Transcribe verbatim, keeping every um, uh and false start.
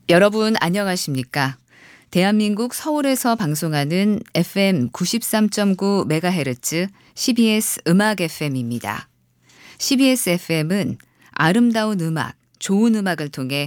여러분 안녕하십니까? 대한민국 서울에서 방송하는 에프엠 구십삼 점 구 메가헤르츠 씨비에스 음악 에프엠입니다. 씨비에스 에프엠은 아름다운 음악, 좋은 음악을 통해